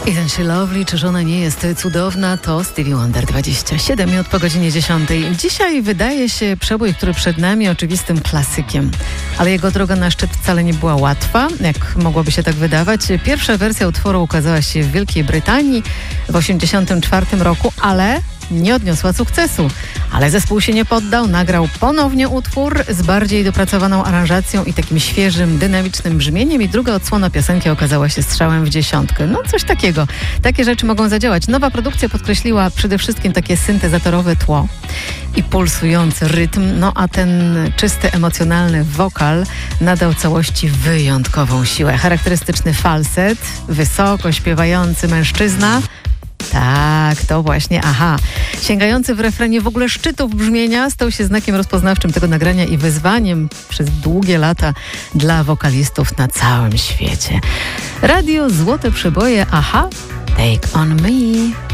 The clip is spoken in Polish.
Isn't she lovely? Czyż ona nie jest cudowna? To Stevie Wonder, 27 minut po godzinie 10. Dzisiaj wydaje się przebój, który przed nami, oczywistym klasykiem. Ale jego droga na szczyt wcale nie była łatwa, jak mogłoby się tak wydawać. Pierwsza wersja utworu ukazała się w Wielkiej Brytanii w 1984 roku, ale nie odniosła sukcesu. Ale zespół się nie poddał, nagrał ponownie utwór z bardziej dopracowaną aranżacją i takim świeżym, dynamicznym brzmieniem i druga odsłona piosenki okazała się strzałem w dziesiątkę. No coś takiego. Takie rzeczy mogą zadziałać. Nowa produkcja podkreśliła przede wszystkim takie syntezatorowe tło i pulsujący rytm, no a ten czysty, emocjonalny wokal nadał całości wyjątkową siłę. Charakterystyczny falset, wysoko śpiewający mężczyzna. Tak, to właśnie, sięgający w refrenie w ogóle szczytów brzmienia stał się znakiem rozpoznawczym tego nagrania i wyzwaniem przez długie lata dla wokalistów na całym świecie. Radio Złote Przeboje, Take on Me.